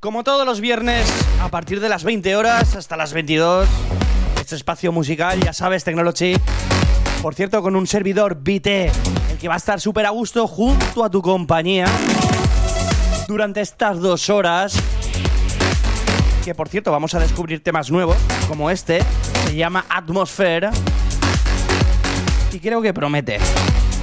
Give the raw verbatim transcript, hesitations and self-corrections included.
Como todos los viernes, a partir de las veinte horas hasta las veintidós, este espacio musical, ya sabes, Technology. Por cierto, con un servidor B T, el que va a estar súper a gusto junto a tu compañía durante estas dos horas. Que, por cierto, vamos a descubrir temas nuevos, como este, se llama Atmosphere, y creo que promete.